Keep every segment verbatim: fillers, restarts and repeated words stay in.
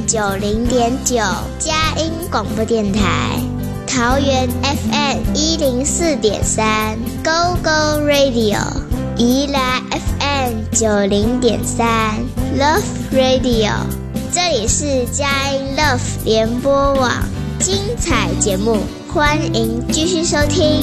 九零点九，佳音广播电台。桃园 F M 一零四点三 ，Go Go Radio。宜兰 F M 九零点三 ，Love Radio。这里是佳音 Love 联播网，精彩节目，欢迎继续收听。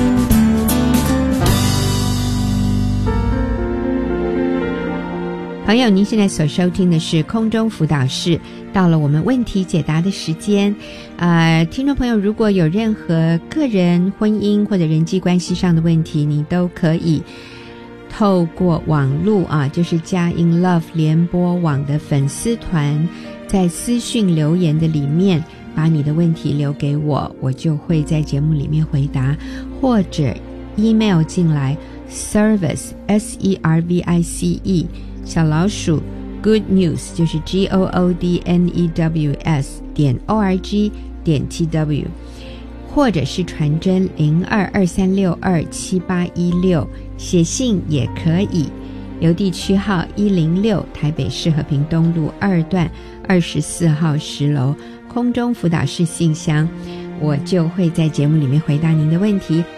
朋友，您现在所收听的是空中辅导室，到了我们问题解答的时间。呃，听众朋友，如果有任何个人、婚姻或者人际关系上的问题，你都可以透过网路啊，就是佳音 Love 联播网的粉丝团，在私讯留言的里面把你的问题留给我，我就会在节目里面回答，或者 email 进来 service S E R V I C E 小老鼠 good news 就是 G O O D N E W S 点 O R G 点 T W， 或者是传真零二二三六二七八一六，写信也可以。邮递区号一零六，台北市和平东路二段二十四号十楼，空中辅导室信箱，我就会在节目里面回答您的问题。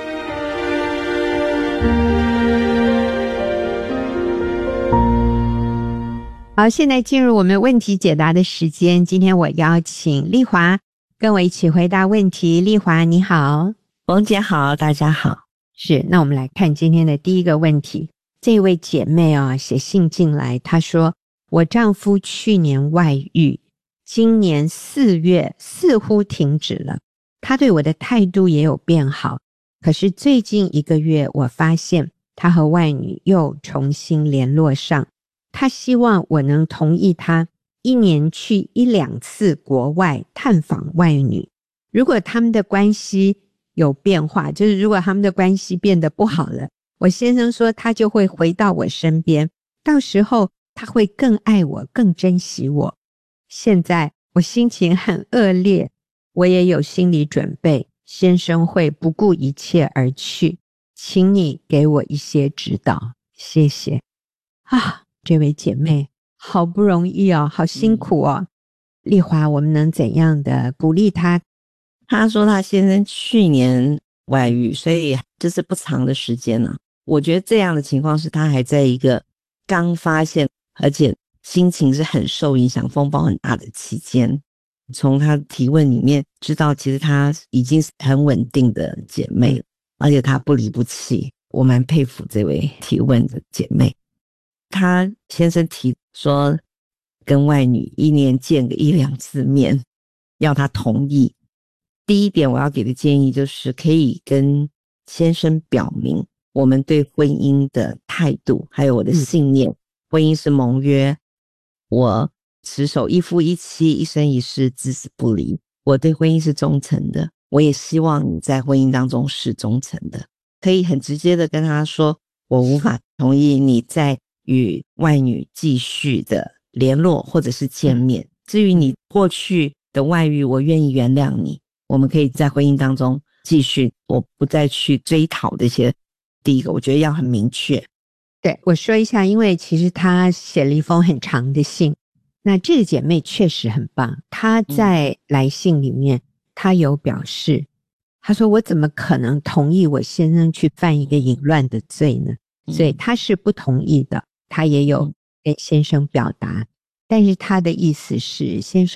好，现在进入我们问题解答的时间。今天我邀请丽华跟我一起回答问题。丽华你好。 冯姐好，大家好。 是，那我们来看今天的第一个问题。这位姐妹啊，写信进来，她说我丈夫去年外遇，今年四月似乎停止了，他对我的态度也有变好，可是最近一个月我发现他和外女又重新联络上，他希望我能同意他一年去一两次国外探访外女，如果他们的关系有变化，就是如果他们的关系变得不好了，我先生说他就会回到我身边，到时候他会更爱我，更珍惜我。现在我心情很恶劣，我也有心理准备，先生会不顾一切而去，请你给我一些指导，谢谢。啊，这位姐妹好不容易哦，好辛苦哦。嗯、丽华，我们能怎样的鼓励她？ 她说她先生去年外遇，所以这是不长的时间了、啊。我觉得这样的情况是她还在一个刚发现，而且心情是很受影响，风暴很大的期间。从她提问里面知道，其实她已经是很稳定的姐妹了，而且她不离不弃。我蛮佩服这位提问的姐妹。她先生提说跟外女一年见个一两次面，要她同意。第一点我要给的建议就是可以跟先生表明我们对婚姻的态度还有我的信念、嗯、婚姻是盟约，我持守一夫一妻一生一世至死不离，我对婚姻是忠诚的，我也希望你在婚姻当中是忠诚的。可以很直接的跟他说，我无法同意你在与外女继续的联络或者是见面，至于你过去的外遇，我愿意原谅你，我们可以在婚姻当中继续，我不再去追讨这些。第一个我觉得要很明确。 对，我说一下，因为其实她写了一封很长的信，那这个姐妹确实很棒，她在来信里面她有表示，她说我怎么可能同意我先生去犯一个淫乱的罪呢？所以她是不同意的，她也有跟先生表达，但是她的意思是先生